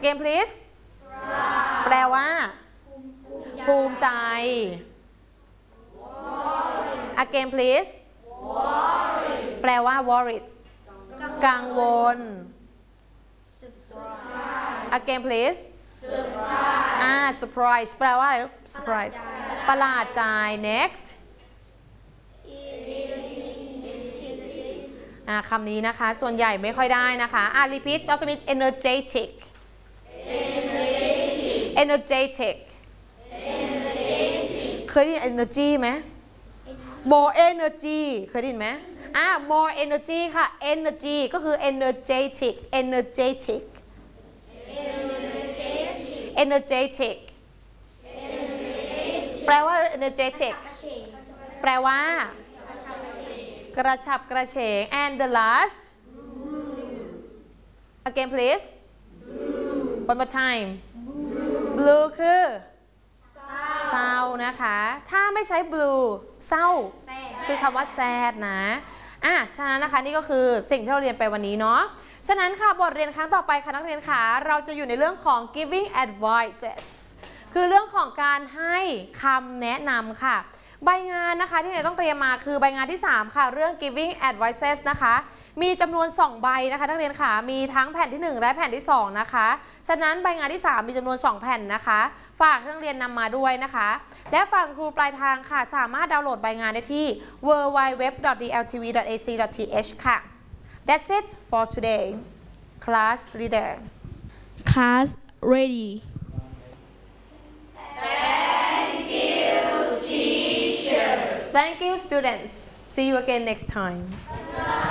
again please แปลว่าภูมิใจ again please แปลว่า worried กังวล again please surprise แปลว่าอะไร surprise ประหลาดใจ next คำนี้นะคะส่วนใหญ่ไม่ค่อยได้นะคะ repeat เราจะมี energetic energetic เคยได้ยิน energy ไหม more energy เคยได้ยินไหมmore energy ค่ะ energy ก็คือ energetic energetic energetic แปลว่า energetic แปลว่ากระฉับกระเฉง and the last again please one more time blue คือเศร้านะคะถ้าไม่ใช้ blue เศร้าคือคำว่า sad นะฉะนั้นนะคะนี่ก็คือสิ่งที่เราเรียนไปวันนี้เนาะฉะนั้นค่ะบทเรียนครั้งต่อไปค่ะนักเรียนค่ะเราจะอยู่ในเรื่องของ giving advices คือเรื่องของการให้คำแนะนำค่ะใบงานนะคะที่เราต้องเตรียมมาคือใบงานที่3ค่ะเรื่อง giving advices นะคะมีจำนวน2ใบนะคะนักเรียนค่ะมีทั้งแผ่นที่1และแผ่นที่2นะคะฉะนั้นใบงานที่3มีจำนวน2แผ่นนะคะฝากนักเรียนนำมาด้วยนะคะและฝั่งครูปลายทางค่ะสามารถดาวน์โหลดใบงานได้ที่ www.dltv.ac.th ค่ะ That's it for today class leader Class ready Thank you students see you again next time